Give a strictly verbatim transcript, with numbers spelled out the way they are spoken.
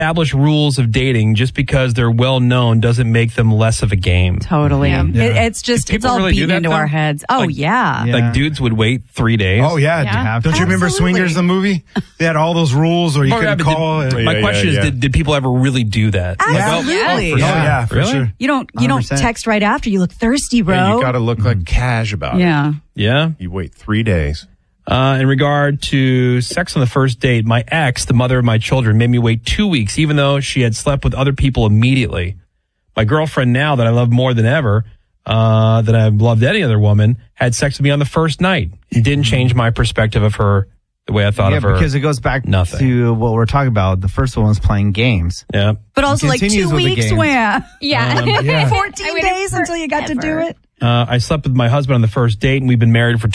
established rules of dating just because they're well known doesn't make them less of a game. Totally. Yeah. It, it's just, Do it's people all really do beaten that, into though? our heads. Oh, Like- yeah. Yeah. Like dudes would wait three days. Oh, yeah. Yeah. Don't you remember Absolutely. Swingers, the movie? They had all those rules or you Well, yeah, couldn't but call. did- it. my Yeah, question yeah, is, yeah. did, did people ever really do that? Absolutely. Like, oh, Yeah. Oh, yeah, for Really? sure. You don't, you one hundred don't percent. text right after. You look thirsty, bro. And you got to look like cash about it. yeah. Yeah. You wait three days. Uh, in regard to sex on the first date, my ex, the mother of my children, made me wait two weeks, even though she had slept with other people immediately. My girlfriend now that I love more than ever, uh, that I've loved any other woman, had sex with me on the first night. It didn't change my perspective of her the way I thought Yeah, of her. because it goes back Nothing. to what we're talking about. The first one was playing games. Yeah. But also like continues two with the weeks game. where? Yeah. yeah. fourteen I waited days until you got to do forever. it. Uh, I slept with my husband on the first date, and we've been married for